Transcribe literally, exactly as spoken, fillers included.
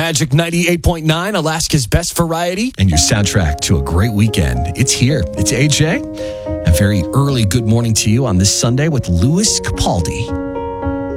Magic ninety-eight point nine, Alaska's best variety. And your soundtrack to a great weekend. It's here. It's A J. A very early good morning to you on this Sunday with Louis Capaldi.